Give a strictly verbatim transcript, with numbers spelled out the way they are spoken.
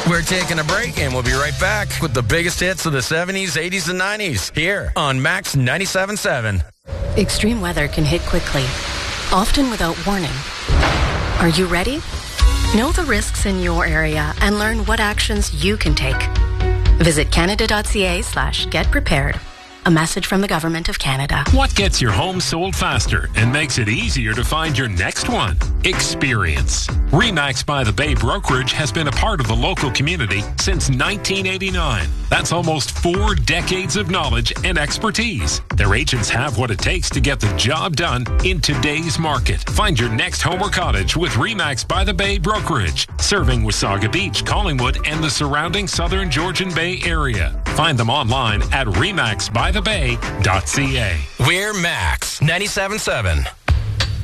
We're taking a break, and we'll be right back with the biggest hits of the seventies, eighties, and nineties here on Max ninety-seven point seven. Extreme weather can hit quickly, often without warning. Are you ready? Know the risks in your area and learn what actions you can take. Visit canada.ca slash get prepared. A message from the Government of Canada. What gets your home sold faster and makes it easier to find your next one? Experience. RE/MAX by the Bay Brokerage has been a part of the local community since nineteen eighty-nine. That's almost four decades of knowledge and expertise. Their agents have what it takes to get the job done in today's market. Find your next home or cottage with RE/MAX by the Bay Brokerage, serving Wasaga Beach, Collingwood, and the surrounding southern Georgian Bay area. Find them online at remax by the bay dot c a. We're Max ninety-seven point seven.